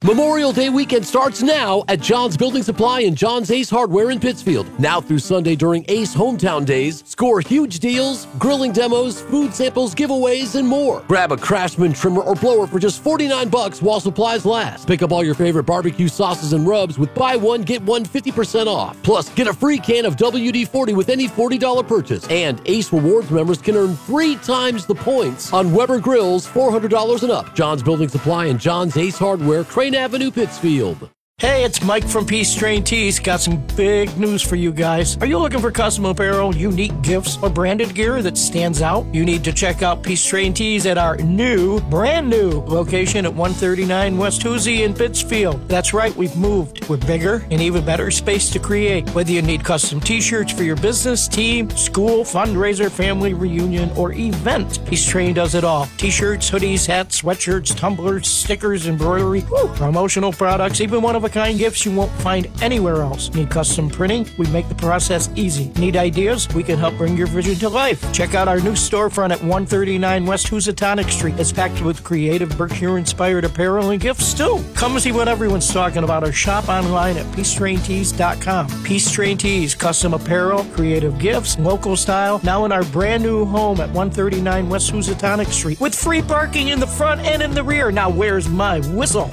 Memorial Day weekend starts now at John's Building Supply and John's Ace Hardware in Pittsfield. Now through Sunday during Ace Hometown Days, score huge deals, grilling demos, food samples, giveaways, and more. Grab a Craftsman trimmer or blower for just $49 while supplies last. Pick up all your favorite barbecue sauces and rubs with buy one, get one 50% off. Plus, get a free can of WD-40 with any $40 purchase. And Ace Rewards members can earn 3 times the points on Weber grills $400 and up. John's Building Supply and John's Ace Hardware, Crane Avenue, Pittsfield. Hey, it's Mike from Peace Train Tees. Got some big news for you guys. Are you looking for custom apparel, unique gifts, or branded gear that stands out? You need to check out Peace Train Tees at our brand new location at 139 West Hoosie in Pittsfield. That's right, we've moved. We're bigger and even better space to create. Whether you need custom t-shirts for your business, team, school, fundraiser, family reunion, or event, Peace Train does it all. T-shirts, hoodies, hats, sweatshirts, tumblers, stickers, embroidery, promotional products, even one-of-a-kind gifts you won't find anywhere else. Need custom printing? We make the process easy. Need ideas? We can help bring your vision to life. Check out our new storefront at 139 West Housatonic Street. It's packed with creative Berkshire-inspired apparel and gifts, too. Come see what everyone's talking about or shop online at peacetraintees.com. Peace Train Tees, custom apparel, creative gifts, local style, now in our brand new home at 139 West Housatonic Street with free parking in the front and in the rear. Now where's my whistle?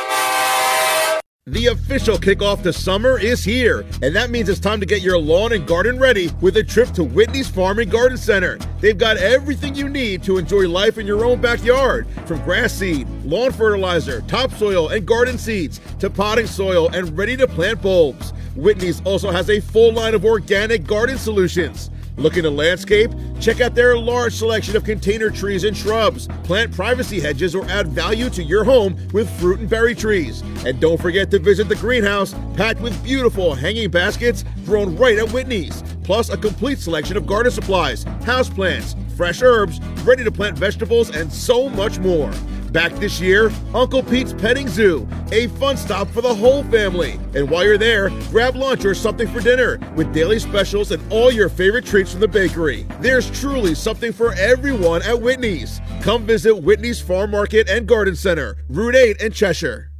The official kickoff to summer is here, and that means it's time to get your lawn and garden ready with a trip to Whitney's Farm and Garden Center. They've got everything you need to enjoy life in your own backyard, from grass seed, lawn fertilizer, topsoil, and garden seeds, to potting soil and ready-to-plant bulbs. Whitney's also has a full line of organic garden solutions. Looking to landscape? Check out their large selection of container trees and shrubs. Plant privacy hedges or add value to your home with fruit and berry trees. And don't forget to visit the greenhouse, packed with beautiful hanging baskets grown right at Whitney's. Plus a complete selection of garden supplies, houseplants, fresh herbs, ready-to-plant vegetables, and so much more. Back this year, Uncle Pete's Petting Zoo, a fun stop for the whole family. And while you're there, grab lunch or something for dinner with daily specials and all your favorite treats from the bakery. There's truly something for everyone at Whitney's. Come visit Whitney's Farm Market and Garden Center, Route 8 in Cheshire.